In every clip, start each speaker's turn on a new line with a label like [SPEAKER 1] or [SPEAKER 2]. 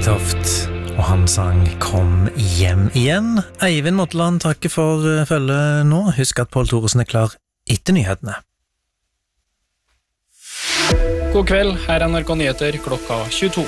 [SPEAKER 1] Ebeltoft, og han sang Kom hjem igjen. Eivind Motteland takker for følget nå. Husk at Pål Thoresen klar etter nyhetene.
[SPEAKER 2] God kveld, her NRK Nyheter klokka 22.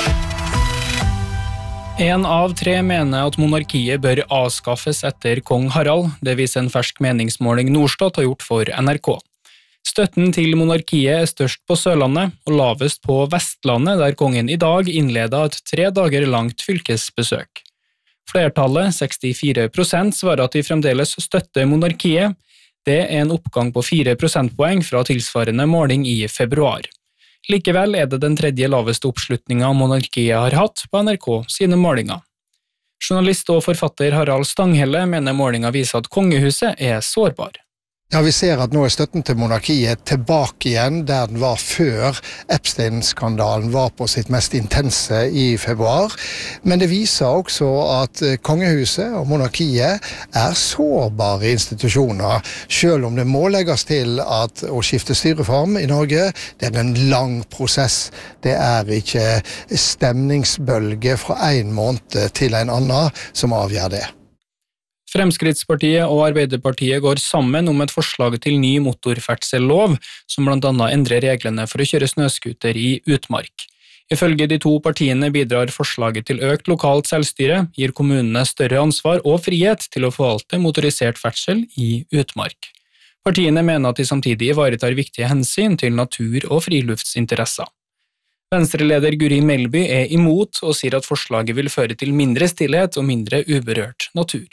[SPEAKER 2] 1 av 3 mener at monarkiet bør avskaffes etter kong Harald. Det viser en fersk meningsmåling Norstat har gjort for NRK. Støtten til monarkiet størst på Sørlandet og lavest på Vestlandet, der kongen i dag innledet et 3 dager langt fylkesbesøk. Flertallet, 64%, svarer at de fremdeles støtter monarkiet. Det en oppgang på 4 prosentpoeng fra tilsvarende måling i februar. Likevel det den tredje laveste oppslutningen monarkiet har hatt på NRK sine målinger. Journalist og forfatter Harald Stanghelle mener målingen viser at kongehuset sårbar.
[SPEAKER 3] Ja, vi ser at nå støtten til monarkiet tilbake igjen der den var før Epstein-skandalen var på sitt mest intense i februar. Men det viser også at kongehuset og monarkiet sårbare institusjoner, selv om det må legges til at å skifte styreform i Norge, det en lang prosess. Det ikke stemningsbølge fra en måned til en annen som avgjør det.
[SPEAKER 2] Fremskrittspartiet og Arbeiderpartiet går sammen om et forslag til ny motorferdsellov, som blant annet endrer reglene for å kjøre snøskuter i utmark. Ifølge de 2 partiene bidrar forslaget til økt lokalt selvstyre, gir kommunene større ansvar og frihet til å forvalte motorisert ferdsel i utmark. Partiene mener at de samtidig ivaretar viktige hensyn til natur- og friluftsinteresser. Venstre-leder Guri Melby imot og sier at forslaget vil føre til mindre stillhet og mindre uberørt natur.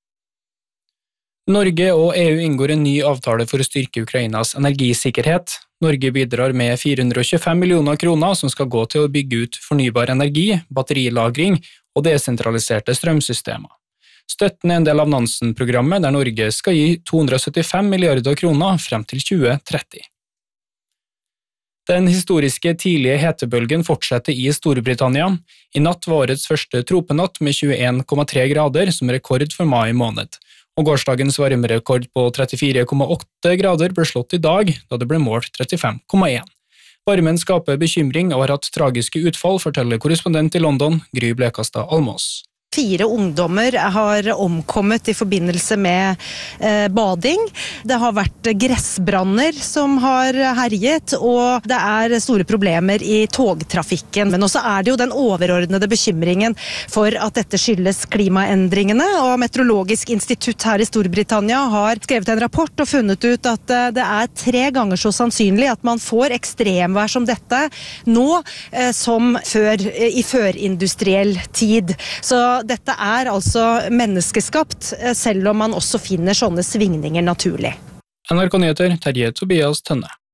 [SPEAKER 2] Norge og EU inngår en ny avtale for å styrke Ukrainas energisikkerhet. Norge bidrar med 425 millioner kroner som skal gå til å bygge ut fornybar energi, batterilagring og desentraliserte strømsystemer. Støtten en del av Nansen-programmet der Norge skal gi 275 milliarder kroner frem til 2030. Den historiske tidlige hetebølgen fortsetter i Storbritannia. I natt var årets første tropenatt med 21,3 grader som rekord for mai måned. Og gårsdagens varmerekord på 34,8 grader ble slått i dag, da det ble målt 35,1. Varmen skaper bekymring og har hatt tragiske utfall, forteller korrespondent i London, Gry Blekastad Almås.
[SPEAKER 4] 4 ungdommer har omkommet i forbindelse med bading. Det har vært gressbranner som har herjet, og det store problemer i togtrafikken. Men også det jo den overordnede bekymringen for at dette skyldes klimaendringene, og Meteorologisk institutt her i Storbritannia har skrevet en rapport og funnet ut at det 3 ganger så sannsynlig at man får ekstremvær som dette nå som i førindustriell tid. Så dette altså menneskeskapt, selv om man også finner sånne svingninger naturlig.
[SPEAKER 2] NRK Nyheter, Terje Tobias Tønne.